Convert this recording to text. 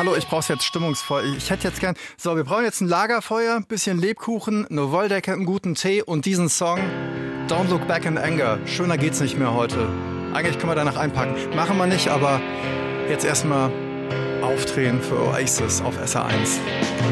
Hallo, ich brauch's jetzt stimmungsvoll. Ich hätte jetzt gern... So, wir brauchen jetzt ein Lagerfeuer, ein bisschen Lebkuchen, eine Wolldecke, einen guten Tee und diesen Song Don't Look Back in Anger. Schöner geht's nicht mehr heute. Eigentlich können wir danach einpacken. Machen wir nicht, aber jetzt erstmal aufdrehen für Oasis auf SR1.